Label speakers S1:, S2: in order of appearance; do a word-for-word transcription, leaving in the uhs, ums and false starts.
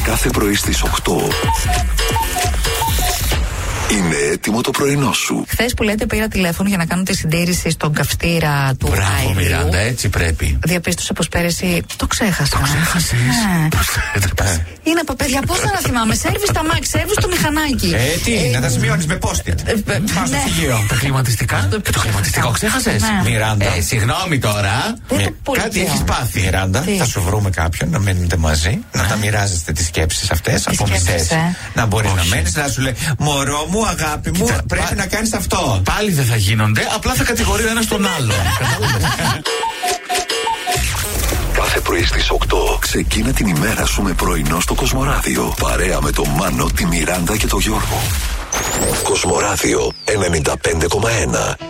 S1: Κάθε πρωί στις οκτώ. Είναι έτοιμο το πρωινό σου.
S2: Χθες που λέτε πήρα τηλέφωνο για να κάνω τη συντήρηση στον καυστήρα του
S3: Μπράβο,
S2: αερίου.
S3: Μιράντα, έτσι πρέπει.
S2: Διαπίστωσα πως πέρυσι το ξέχασα.
S3: Το ξέχασες.
S2: Ναι.
S3: Πώς το έτρεπες.
S2: Είναι από παιδιά, πώς να θυμάμαι. Σέρβι στα μάξι, σέρβι στο μηχανάκι.
S4: Ε, τι,
S2: Ε,
S4: να τα σημειώνεις με post-it.
S2: ε,
S4: Πας στο
S2: ναι.
S4: ψυγείο.
S3: Τα κλιματιστικά. Και το κλιματιστικό ξέχασες.
S2: Ναι.
S4: Μιράντα.
S3: Ε, συγγνώμη τώρα.
S2: Δεν
S4: Μη-
S2: το πολύ
S3: Κάτι
S2: ωραίο.
S3: έχεις πάθει.
S4: Μιράντα,
S2: Τι?
S4: θα σου βρούμε κάποιον να μένετε μαζί, να τα μοιράζεστε τις σκέψεις αυτές από
S2: σκέψεις,
S4: μισές.
S2: ε?
S4: Να μπορείς να
S3: Όχι.
S4: μένεις, να σου λέει μωρό μου, αγάπη μου,
S3: Κοίτα,
S4: πρέπει
S3: πα-
S4: να κάνεις αυτό.
S3: Πάλι δεν θα γίνονται, απλά θα κατηγορεί ο ένας τον άλλον. Κατάλαβες.
S1: Κάθε πρωί στις οκτώ. Ξεκίνα την ημέρα σου με πρωινό στο Κοσμοράδιο. Παρέα με τον Μάνο, τη Μιράντα και τον Γιώργο. Κοσμοράδιο ενενήντα πέντε κόμμα ένα.